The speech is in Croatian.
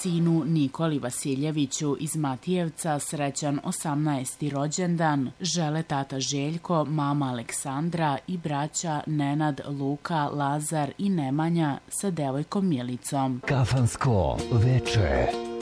sinu Nikoli Vasiljeviću iz Matijevca srećan 18. rođendan žele tata Željko, mama Aleksandra i braća Nenad, Luka, Lazar i Nemanja sa devojkom Milicom. Kafansko veče.